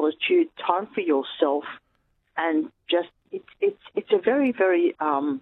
solitude, time for yourself, and just it's a very, very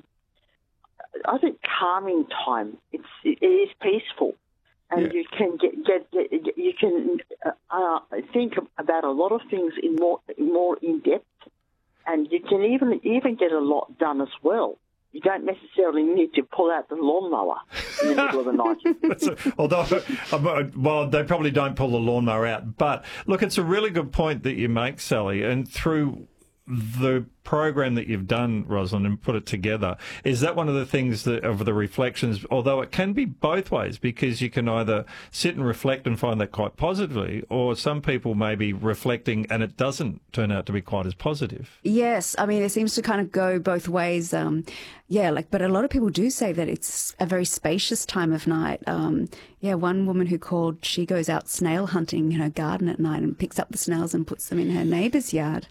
I think calming time. It is peaceful, and you can you can think about a lot of things in more in depth, and you can even get a lot done as well. You don't necessarily need to pull out the lawnmower in the middle of the night. Although, well, they probably don't pull the lawnmower out. But look, it's a really good point that you make, Sally, and through the program that you've done, Rosalind, and put it together, is that one of the things that of the reflections, although it can be both ways, because you can either sit and reflect and find that quite positively, or some people may be reflecting and it doesn't turn out to be quite as positive. Yes, I mean, it seems to kind of go both ways. But a lot of people do say that it's a very spacious time of night. One woman who called, she goes out snail hunting in her garden at night and picks up the snails and puts them in her neighbour's yard.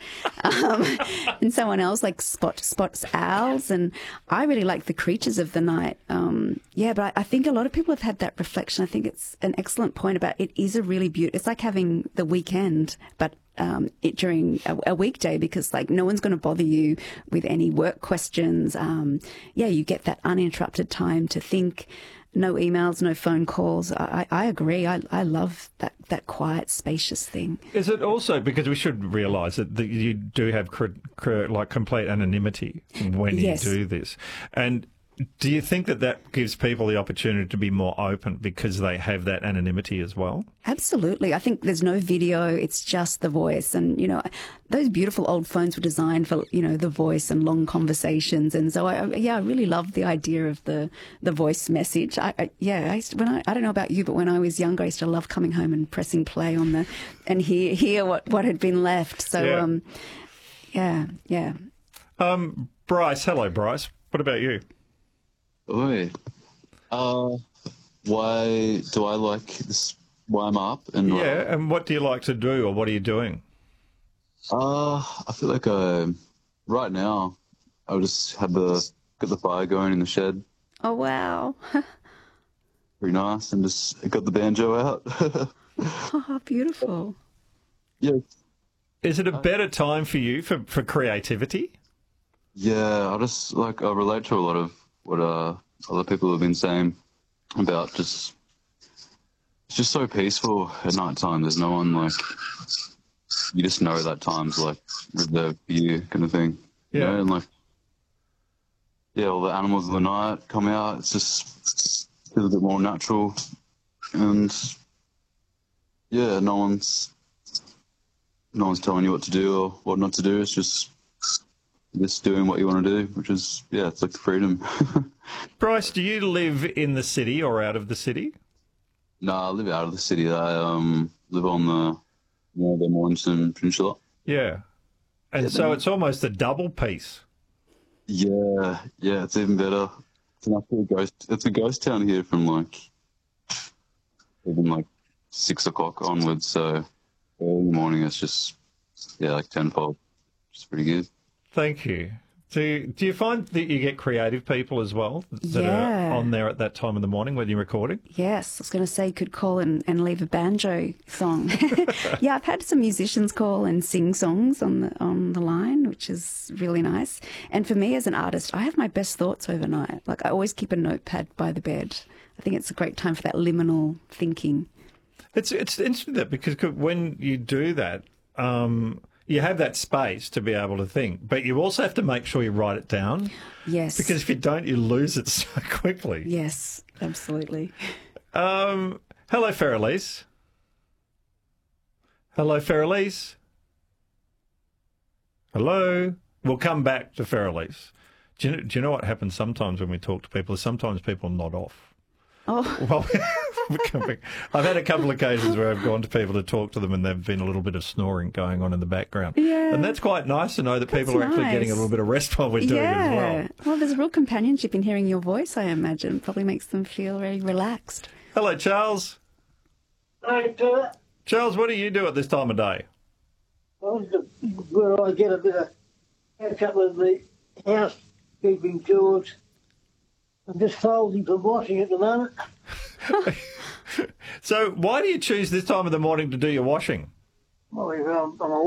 And someone else spots owls, and I really like the creatures of the night. But I think a lot of people have had that reflection. I think it's an excellent point about it is a really beautiful. It's like having the weekend, but during a weekday, because like no one's going to bother you with any work questions. You get that uninterrupted time to think. No emails, no phone calls. I agree. I love that quiet, spacious thing. Is it also, because we should realise that you do have complete anonymity when you do this, and do you think that gives people the opportunity to be more open because they have that anonymity as well? Absolutely. I think there's no video. It's just the voice. And, those beautiful old phones were designed for, the voice and long conversations. And so, I really love the idea of the voice message. I don't know about you, but when I was younger, I used to love coming home and pressing play on and hear what had been left. So, Bryce. Hello, Bryce. What about you? Oi. Why do I like this? Why I'm up? And and what do you like to do, or what are you doing? I feel like right now I'll just get the fire going in the shed. Oh wow! Pretty nice, and just got the banjo out. Oh, beautiful. Yeah. Is it a better time for you for creativity? Yeah, I relate to a lot of what other people have been saying about it's just so peaceful at night time. There's no one you just know that time's reserved for you kind of thing. Yeah. And all the animals of the night come out. It's just feels a bit more natural. And no one's telling you what to do or what not to do. It's just doing what you want to do, which is, it's like freedom. Bryce, do you live in the city or out of the city? No, I live out of the city. I live on the Mornington Peninsula. Yeah. And so it's almost a double piece. Yeah, it's even better. It's a ghost town here from even 6 o'clock onwards, so early in the morning it's just, tenfold. It's pretty good. Thank you. Do you find that you get creative people as well that are on there at that time of the morning when you're recording? Yes, I was going to say you could call and leave a banjo song. Yeah, I've had some musicians call and sing songs on the line, which is really nice. And for me as an artist, I have my best thoughts overnight. I always keep a notepad by the bed. I think it's a great time for that liminal thinking. It's interesting that because when you do that, you have that space to be able to think, but you also have to make sure you write it down. Yes. Because if you don't, you lose it so quickly. Yes, absolutely. Hello, Feralise. Hello, Feralise. Hello. We'll come back to Feralise. Do you know what happens sometimes when we talk to people? Sometimes people nod off. Oh. Well, I've had a couple of occasions where I've gone to people to talk to them and there've been a little bit of snoring going on in the background. Yeah. And that's quite nice to know that people are actually getting a little bit of rest while we're doing it as well. Well, there's a real companionship in hearing your voice, I imagine. Probably makes them feel very relaxed. Hello, Charles. Hi, Stuart. Charles, what do you do at this time of day? Where I get a bit of catch up with the housekeeping chores. I'm just folding for washing at the moment. So why do you choose this time of the morning to do your washing? Well, I'm a